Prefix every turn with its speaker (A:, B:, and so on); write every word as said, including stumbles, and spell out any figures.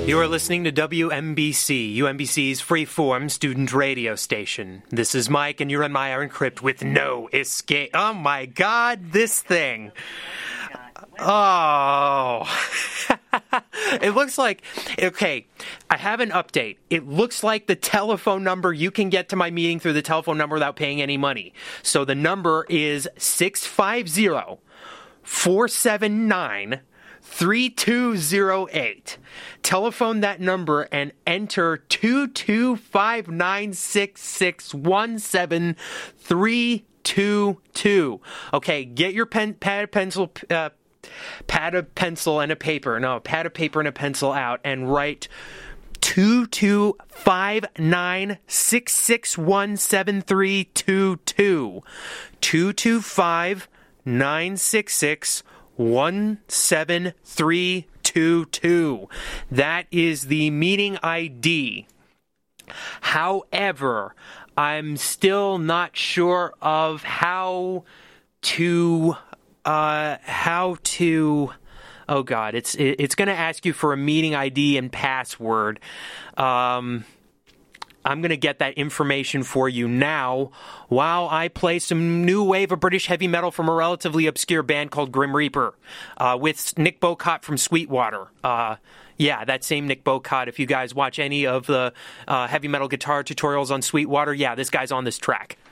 A: You are listening to W M B C, U M B C's freeform student radio station. This is Mike, and you're in my Iron Crypt with no escape. Oh my God, this thing. Oh. It looks like, okay, I have an update. It looks like the telephone number, you can get to my meeting through the telephone number without paying any money. So the number is six five zero, four seven nine, three two zero eight. Telephone that number and enter two two five nine six six one seven three two two. Okay, get your pen, pad, pencil, uh, pad of pencil and a paper. No, pad of paper and a pencil out and write two two five nine six six one seven three two two. two two five nine six six one seven three two two. That is the meeting I D. However, I'm still not sure of how to uh how to oh god, it's it, it's going to ask you for a meeting I D and password. Um I'm going to get that information for you now while I play some new wave of British heavy metal from a relatively obscure band called Grim Reaper uh, with Nick Bocott from Sweetwater. Uh, yeah, that same Nick Bocott. If you guys watch any of the uh, heavy metal guitar tutorials on Sweetwater, yeah, this guy's on this track.